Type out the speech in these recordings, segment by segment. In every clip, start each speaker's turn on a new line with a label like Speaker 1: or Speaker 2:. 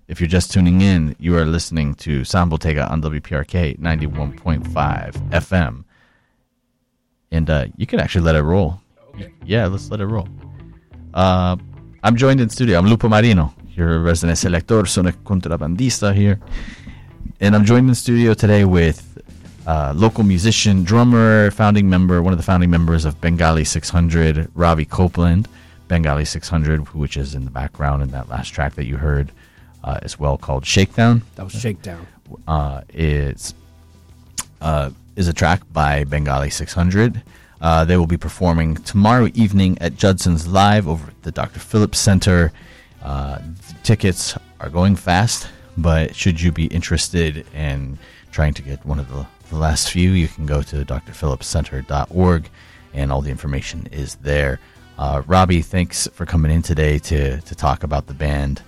Speaker 1: If you're just tuning in, you are listening to Sound Bottega on WPRK 91.5 FM. And you can actually let it roll. Yeah, let's let it roll. I'm joined in studio. I'm Lupo Marino, your resident selector, sonic contrabandista here. And I'm joined in studio today with local musician, drummer, founding member, one of the founding members of Bengali 600, Ravi Copeland. Bengali 600, which is in the background in that last track that you heard, as well, called Shakedown.
Speaker 2: That was Shakedown.
Speaker 1: Is a track by Bengali 600. They will be performing tomorrow evening at Judson's Live over at the Dr. Phillips Center. Tickets are going fast, but should you be interested in trying to get one of the last few, you can go to drphillipscenter.org, and all the information is there. Robbie, thanks for coming in today to talk about the band,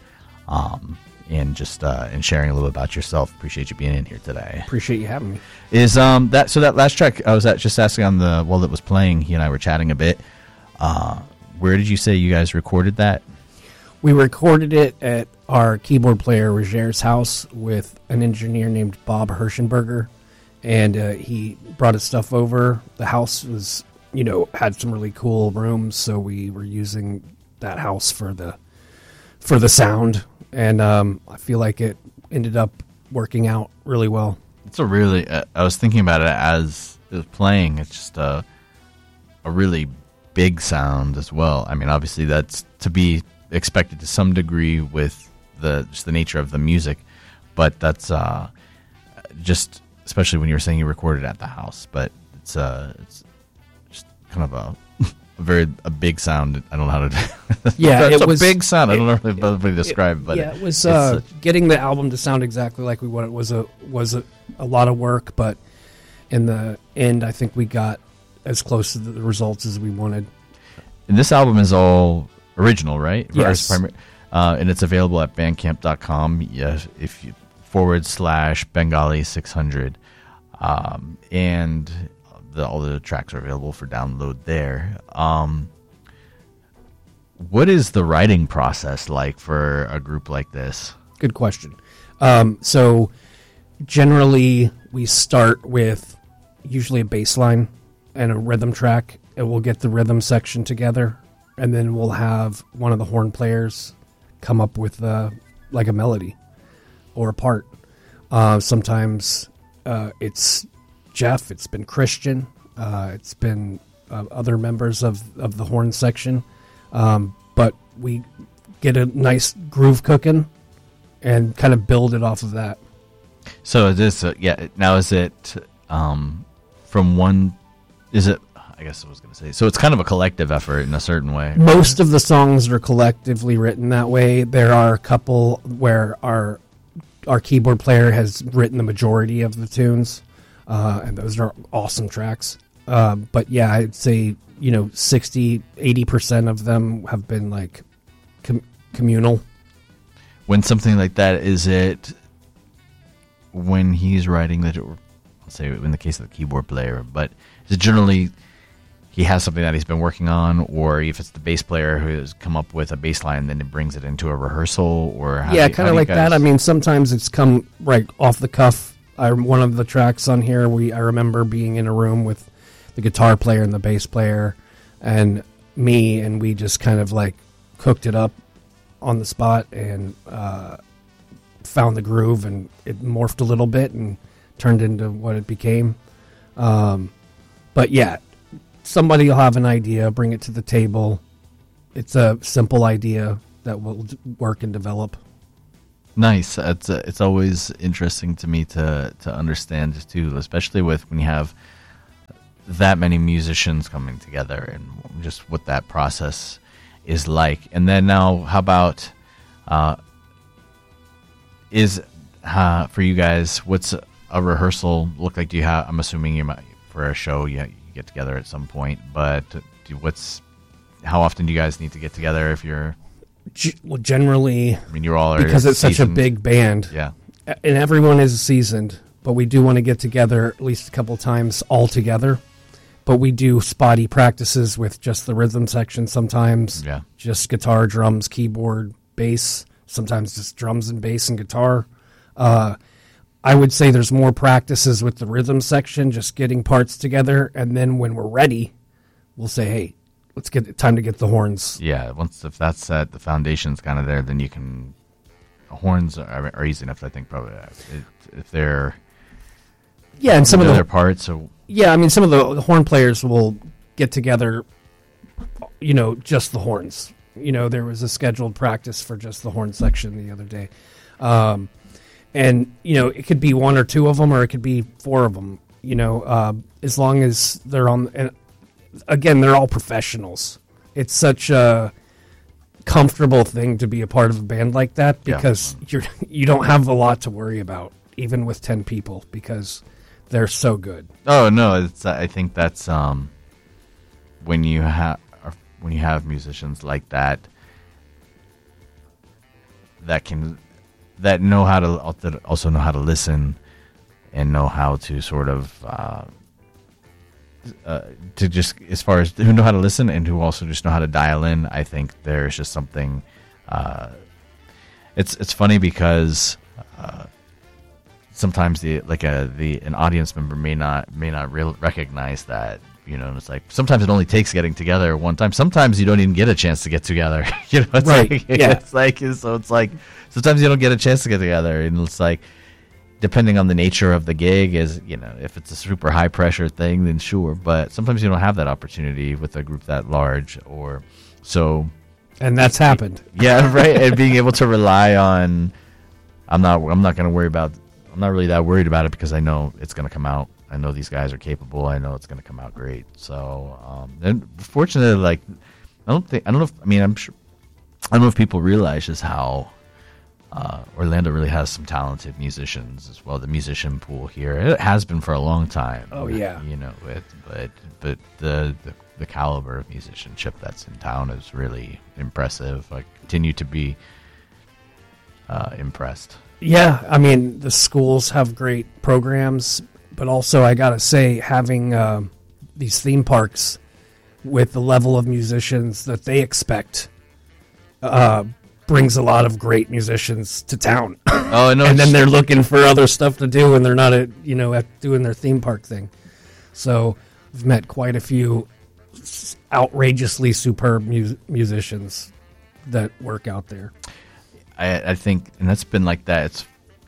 Speaker 1: and just and sharing a little about yourself. Appreciate you being in here today.
Speaker 2: Appreciate you having me.
Speaker 1: Is that last track I was just asking on the while it was playing, he and I were chatting a bit. Where did you say you guys recorded that?
Speaker 2: We recorded it at our keyboard player Roger's house with an engineer named Bob Hirschenberger, and he brought his stuff over. The house was, had some really cool rooms, so we were using that house for the sound, and I feel like it ended up working out really well.
Speaker 1: It's a really, I was thinking about it as it was playing. It's just a really big sound as well. I mean, obviously that's to be expected to some degree with the nature of the music, but that's just, especially when you were saying you recorded at the house, but it's just kind of a big sound. I don't know how to.
Speaker 2: Yeah,
Speaker 1: it's
Speaker 2: it was
Speaker 1: a big sound. I don't know if to describe, but
Speaker 2: yeah, it was getting the album to sound exactly like we wanted was a lot of work, but in the end, I think we got as close to the results as we wanted.
Speaker 1: And this album is all original, right?
Speaker 2: Yes.
Speaker 1: And it's available at bandcamp.com. Yes, if you / Bengali 600, and all the tracks are available for download there. What is the writing process like for a group like this?
Speaker 2: Good question. So generally we start with usually a bass line and a rhythm track, and we'll get the rhythm section together, and then we'll have one of the horn players come up with like a melody or a part. Sometimes it's Jeff, it's been Christian, it's been other members of the horn section, but we get a nice groove cooking and kind of build it off of that.
Speaker 1: So this, now is it from one? Is it? I guess I was going to say. So it's kind of a collective effort in a certain way.
Speaker 2: Most of the songs are collectively written that way. There are a couple where our keyboard player has written the majority of the tunes, and those are awesome tracks. But yeah, I'd say 60-80% of them have been like communal.
Speaker 1: When something like that, is it when he's writing that? I'll say in the case of the keyboard player, but is it generally he has something that he's been working on, or if it's the bass player who has come up with a bass line, then it brings it into a rehearsal, or
Speaker 2: kind of like that. I mean, sometimes it's come right off the cuff. One of the tracks on here, I remember being in a room with the guitar player and the bass player and me, and we just kind of like cooked it up on the spot and found the groove, and it morphed a little bit and turned into what it became. But yeah, somebody will have an idea, bring it to the table. It's a simple idea that will work and develop.
Speaker 1: Nice. It's always interesting to me to understand too, especially when you have that many musicians coming together and just what that process is like. And then now, how about for you guys, what's a rehearsal look like? Do you have? I'm assuming you might, for a show you get together at some point, but how often do you guys need to get together if you're?
Speaker 2: Well, generally,
Speaker 1: I mean, you're all
Speaker 2: because it's such a big band,
Speaker 1: yeah,
Speaker 2: and everyone is seasoned. But we do want to get together at least a couple times all together. But we do spotty practices with just the rhythm section sometimes,
Speaker 1: yeah,
Speaker 2: just guitar, drums, keyboard, bass. sometimes just drums and bass and guitar. I would say there's more practices with the rhythm section, just getting parts together, and then when we're ready, we'll say, hey, let's get time to get the horns.
Speaker 1: Yeah, if that's set, the foundation's kind of there, then you can. Horns are easy enough, I think, probably. If they're.
Speaker 2: Yeah, and some of the
Speaker 1: other parts. So.
Speaker 2: Yeah, I mean, some of the horn players will get together, just the horns. There was a scheduled practice for just the horn section the other day. And, it could be one or two of them, or it could be four of them, as long as they're on. And again, they're all professionals. It's such a comfortable thing to be a part of a band like that because you don't have a lot to worry about, even with 10 people, because they're so good.
Speaker 1: Oh, no, I think that's when you have musicians like that that know how to also know how to listen and know how to sort of to just as far as who know how to listen and who also just know how to dial in. I think there's just something. It's funny because sometimes an audience member may not recognize that. It's like sometimes it only takes getting together one time. Sometimes you don't even get a chance to get together. It's
Speaker 2: right?
Speaker 1: It's like sometimes you don't get a chance to get together, and it's like depending on the nature of the gig, if it's a super high pressure thing, then sure. But sometimes you don't have that opportunity with a group that large, or so.
Speaker 2: And that's happened.
Speaker 1: Yeah, right. And being able to rely on, I'm not going to worry about. I'm not really that worried about it because I know it's going to come out. I know these guys are capable. I know it's going to come out great. So, and fortunately, I'm sure. I don't know if people realize just how Orlando really has some talented musicians as well. The musician pool here, it has been for a long time.
Speaker 2: Oh yeah,
Speaker 1: but the caliber of musicianship that's in town is really impressive. I continue to be impressed.
Speaker 2: Yeah, I mean the schools have great programs, but also I gotta say having these theme parks with the level of musicians that they expect. Brings a lot of great musicians to town.
Speaker 1: Oh, no,
Speaker 2: and then they're looking for other stuff to do, and they're not at doing their theme park thing. So I've met quite a few outrageously superb musicians that work out there.
Speaker 1: I think, and that's been like that. It's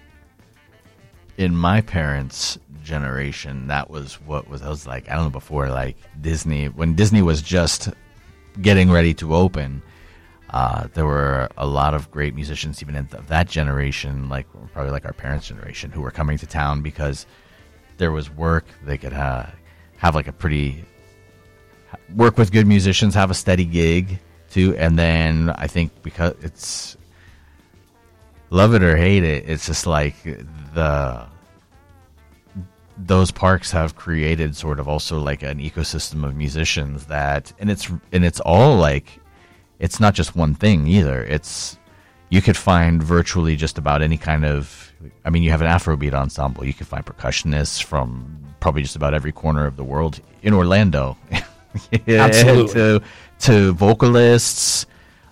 Speaker 1: in my parents' generation. That was what was like. I don't know, before like Disney, when Disney was just getting ready to open. There were a lot of great musicians, even in that generation, probably like our parents' generation, who were coming to town because there was work. They could have like a pretty work with good musicians, have a steady gig too. And then I think because it's love it or hate it, it's just like those parks have created sort of also like an ecosystem of musicians and it's all like. It's not just one thing either. You could find virtually just about any kind of. I mean, you have an Afrobeat ensemble. You can find percussionists from probably just about every corner of the world in Orlando.
Speaker 2: Absolutely.
Speaker 1: to vocalists,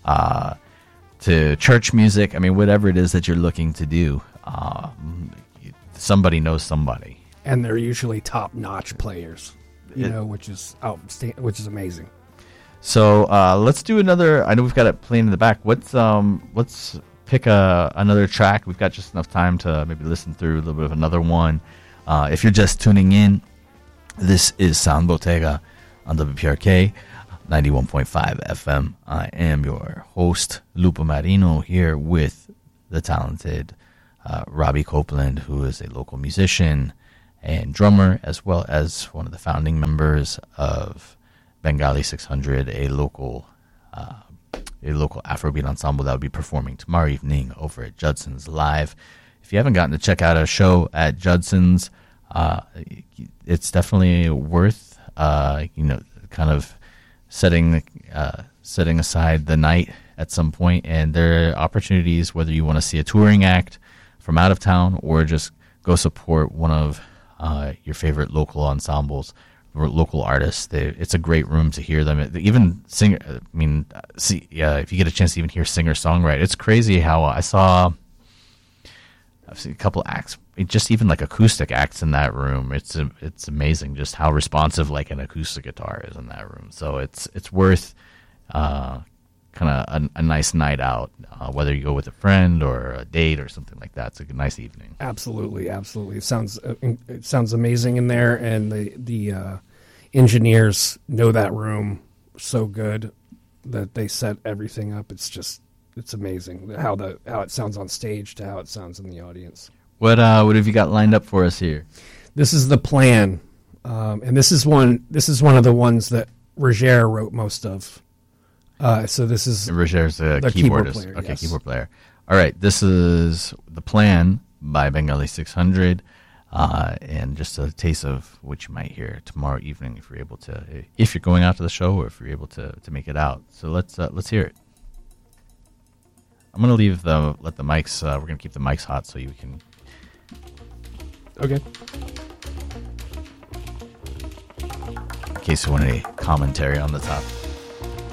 Speaker 1: to church music. I mean, whatever it is that you're looking to do, somebody knows somebody.
Speaker 2: And they're usually top-notch players, which is which is amazing.
Speaker 1: So let's do another. I know we've got it playing in the back. Let's pick another track. We've got just enough time to maybe listen through a little bit of another one. If you're just tuning in, this is Sound Bottega on WPRK 91.5 FM. I am your host, Lupo Marino, here with the talented Robbie Copeland, who is a local musician and drummer, as well as one of the founding members of Bengali 600, a local Afrobeat ensemble that will be performing tomorrow evening over at Judson's Live. If you haven't gotten to check out a show at Judson's, it's definitely worth kind of setting aside the night at some point. And there are opportunities, whether you want to see a touring act from out of town or just go support one of your favorite local ensembles. local artists. It's a great room to hear them. Even sing. I mean, if you get a chance to even hear singer-songwriter, it's crazy how I've seen a couple acts, just even like acoustic acts in that room. It's amazing just how responsive like an acoustic guitar is in that room. So it's worth kind of a nice night out, whether you go with a friend or a date or something like that. It's a nice evening.
Speaker 2: Absolutely. It sounds amazing in there, and the engineers know that room so good that they set everything up. It's amazing how it sounds on stage to how it sounds in the audience.
Speaker 1: What have you got lined up for us here?
Speaker 2: This is The Plan, and this is one of the ones that Roger wrote most of. So this is
Speaker 1: Roger's a
Speaker 2: the
Speaker 1: keyboardist.
Speaker 2: Player,
Speaker 1: Okay,
Speaker 2: yes.
Speaker 1: Keyboard player. All right, this is The Plan by Bengali 600, and just a taste of what you might hear tomorrow evening if you're going out to the show or if you're able to make it out. So let's hear it. I'm gonna let the mics. We're gonna keep the mics hot so you can.
Speaker 2: Okay.
Speaker 1: In case you want any commentary on the top.